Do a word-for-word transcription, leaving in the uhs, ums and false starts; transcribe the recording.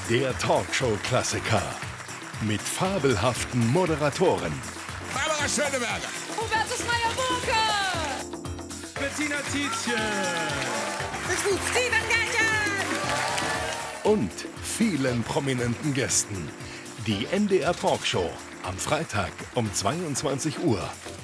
Der Talkshow-Klassiker mit fabelhaften Moderatoren. Barbara Schöneberger, Hubertus Meyer-Burke, Bettina Tietjen, Steven Geigen Und vielen prominenten Gästen. Die N D R Talkshow am Freitag um zweiundzwanzig Uhr.